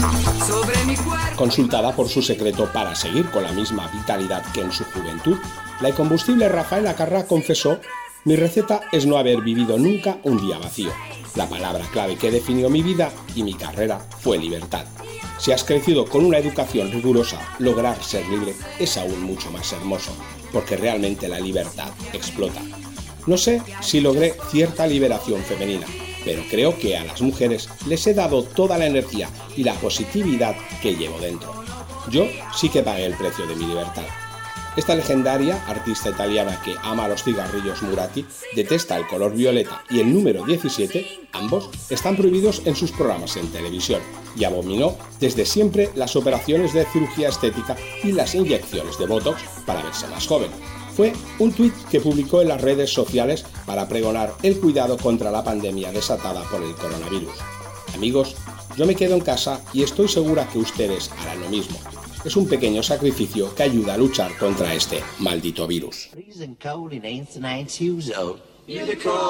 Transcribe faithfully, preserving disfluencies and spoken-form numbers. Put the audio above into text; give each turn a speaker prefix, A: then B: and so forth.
A: Consultada por su secreto para seguir con la misma vitalidad que en su juventud, la incombustible Rafaela Carrà confesó: mi receta es no haber vivido nunca un día vacío. La palabra clave que definió mi vida y mi carrera fue libertad. Si has crecido con una educación rigurosa, lograr ser libre es aún mucho más hermoso, porque realmente la libertad explota. No sé si logré cierta liberación femenina, pero creo que a las mujeres les he dado toda la energía y la positividad que llevo dentro. Yo sí que pagué el precio de mi libertad. Esta legendaria artista italiana que ama los cigarrillos Murati, detesta el color violeta y el número diecisiete, ambos están prohibidos en sus programas en televisión, y abominó desde siempre las operaciones de cirugía estética y las inyecciones de Botox para verse más joven. Fue un tuit que publicó en las redes sociales para pregonar el cuidado contra la pandemia desatada por el coronavirus. Amigos, yo me quedo en casa y estoy segura que ustedes harán lo mismo. Es un pequeño sacrificio que ayuda a luchar contra este maldito virus.